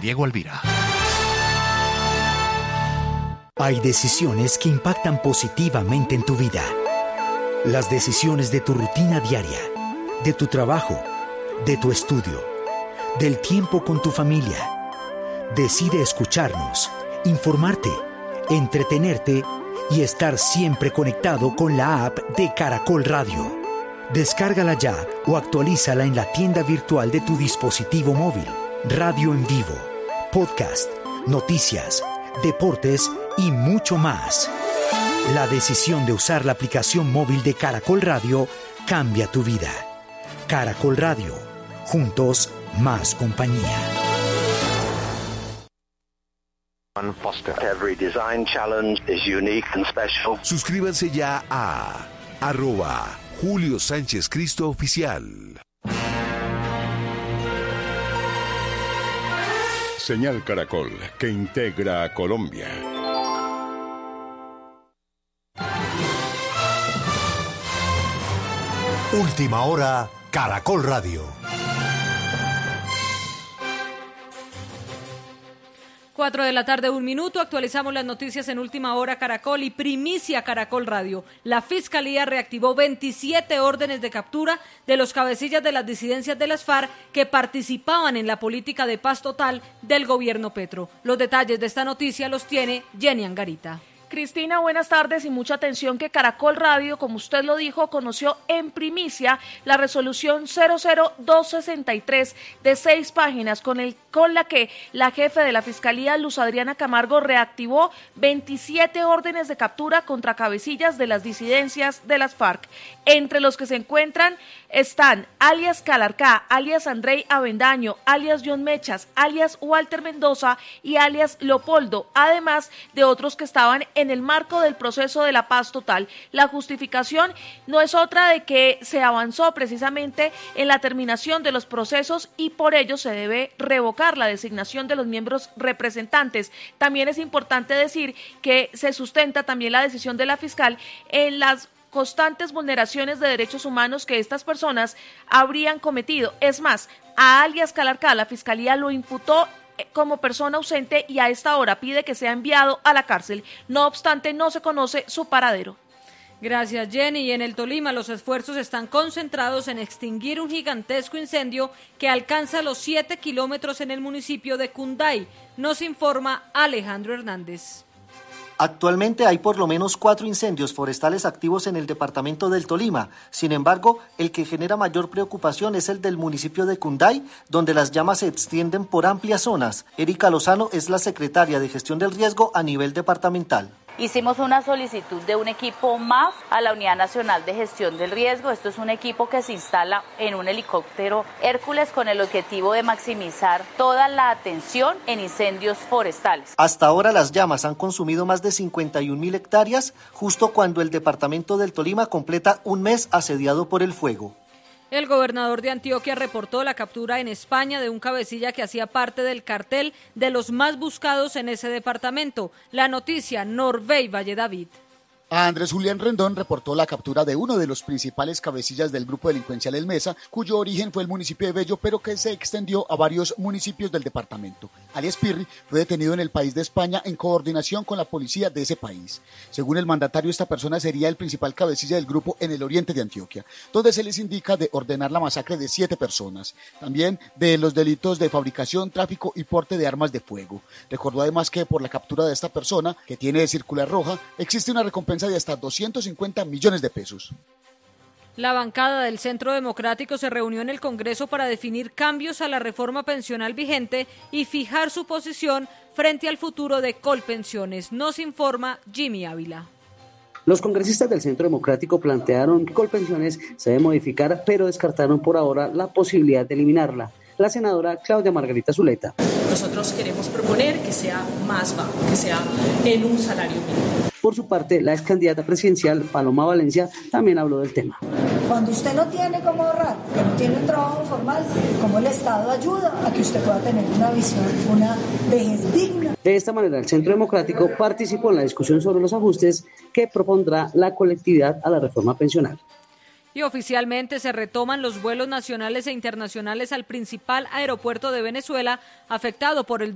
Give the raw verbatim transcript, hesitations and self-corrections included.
Diego Alvira. Hay decisiones que impactan positivamente en tu vida. Las decisiones de tu rutina diaria, de tu trabajo, de tu estudio, del tiempo con tu familia. Decide escucharnos, informarte, entretenerte y estar siempre conectado con la app de Caracol Radio. Descárgala ya o actualízala en la tienda virtual de tu dispositivo móvil. Radio en vivo, podcast, noticias, deportes y mucho más. La decisión de usar la aplicación móvil de Caracol Radio cambia tu vida. Caracol Radio. Juntos, más compañía. Every design challenge is unique and special. Suscríbanse ya a arroba Julio Sánchez Cristo Oficial. Señal Caracol, que integra a Colombia. Última hora, Caracol Radio. Cuatro de la tarde, un minuto, actualizamos las noticias en Última Hora Caracol y primicia Caracol Radio. La Fiscalía reactivó veintisiete órdenes de captura de los cabecillas de las disidencias de las FARC que participaban en la política de paz total del gobierno Petro. Los detalles de esta noticia los tiene Jenny Angarita. Cristina, buenas tardes y mucha atención que Caracol Radio, como usted lo dijo, conoció en primicia la resolución cero cero dos sesenta y tres de seis páginas con, el, con la que la jefe de la Fiscalía, Luz Adriana Camargo, reactivó veintisiete órdenes de captura contra cabecillas de las disidencias de las FARC. Entre los que se encuentran están alias Calarcá, alias Andrei Avendaño, alias John Mechas, alias Walter Mendoza y alias Leopoldo, además de otros que estaban en el marco del proceso de la paz total. La justificación no es otra de que se avanzó precisamente en la terminación de los procesos y por ello se debe revocar la designación de los miembros representantes. También es importante decir que se sustenta también la decisión de la fiscal en las constantes vulneraciones de derechos humanos que estas personas habrían cometido. Es más, a alias Calarcá la Fiscalía lo imputó como persona ausente y a esta hora pide que sea enviado a la cárcel. No obstante, no se conoce su paradero. Gracias, Jenny. Y en el Tolima los esfuerzos están concentrados en extinguir un gigantesco incendio que alcanza los siete kilómetros en el municipio de Cunday. Nos informa Alejandro Hernández. Actualmente hay por lo menos cuatro incendios forestales activos en el departamento del Tolima. Sin embargo, el que genera mayor preocupación es el del municipio de Cunday, donde las llamas se extienden por amplias zonas. Erika Lozano es la secretaria de Gestión del Riesgo a nivel departamental. Hicimos una solicitud de un equipo M A F a la Unidad Nacional de Gestión del Riesgo. Esto es un equipo que se instala en un helicóptero Hércules con el objetivo de maximizar toda la atención en incendios forestales. Hasta ahora las llamas han consumido más de cincuenta y un mil hectáreas, justo cuando el departamento del Tolima completa un mes asediado por el fuego. El gobernador de Antioquia reportó la captura en España de un cabecilla que hacía parte del cartel de los más buscados en ese departamento. La noticia, Norvey Valle David. Andrés Julián Rendón reportó la captura de uno de los principales cabecillas del grupo delincuencial El Mesa, cuyo origen fue el municipio de Bello, pero que se extendió a varios municipios del departamento. Alias Pirri fue detenido en el país de España en coordinación con la policía de ese país. Según el mandatario, esta persona sería el principal cabecilla del grupo en el oriente de Antioquia, donde se les indica de ordenar la masacre de siete personas. También de los delitos de fabricación, tráfico y porte de armas de fuego. Recordó además que por la captura de esta persona, que tiene circular roja, existe una recompensa de hasta doscientos cincuenta millones de pesos. La bancada del Centro Democrático se reunió en el Congreso para definir cambios a la reforma pensional vigente y fijar su posición frente al futuro de Colpensiones. Nos informa Jimmy Ávila. Los congresistas del Centro Democrático plantearon que Colpensiones se debe modificar, pero descartaron por ahora la posibilidad de eliminarla. La senadora Claudia Margarita Zuleta. Nosotros queremos proponer que sea más bajo, que sea en un salario mínimo. Por su parte, la ex candidata presidencial, Paloma Valencia, también habló del tema. Cuando usted no tiene cómo ahorrar, que no tiene un trabajo formal, ¿cómo el Estado ayuda a que usted pueda tener una visión, una vejez digna? De esta manera, el Centro Democrático participó en la discusión sobre los ajustes que propondrá la colectividad a la reforma pensional. Y oficialmente se retoman los vuelos nacionales e internacionales al principal aeropuerto de Venezuela, afectado por el